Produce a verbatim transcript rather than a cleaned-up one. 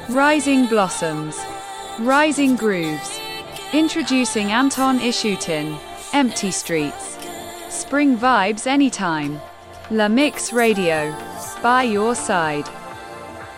Rising Blossoms. Rising Grooves. Introducing Anton Ishutin. Empty Streets. Spring vibes anytime. La Mix Radio. By your side.